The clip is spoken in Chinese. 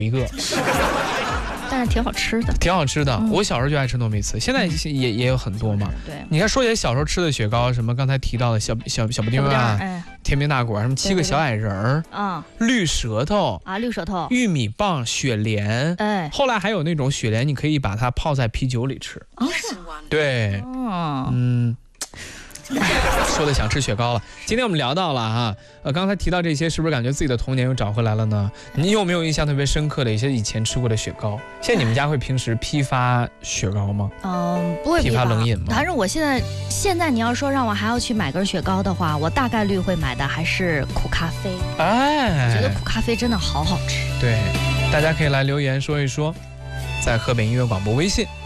一个。 但是挺好吃的， 挺好吃的。我小时候就爱吃糯米糍，现在也有很多嘛。 对， 你看说起来小时候吃的雪糕，什么刚才提到的小布丁啊，甜饼大果，什么7个小矮人儿啊，绿舌头啊，绿舌头， 玉米棒、雪莲，后来还有那种雪莲，你可以把它泡在啤酒里吃。 哦，是吗？ 对，说的想吃雪糕了。今天我们聊到了哈，刚才提到这些，是不是感觉自己的童年又找回来了呢？你有没有印象特别深刻的一些以前吃过的雪糕？现在你们家会平时批发雪糕吗？ 不会批发冷饮吗？ 反正我现在你要说让我还要去买根雪糕的话，我大概率会买的还是苦咖啡。我觉得苦咖啡真的好好吃。 对，大家可以来留言说一说，在河北音乐广播微信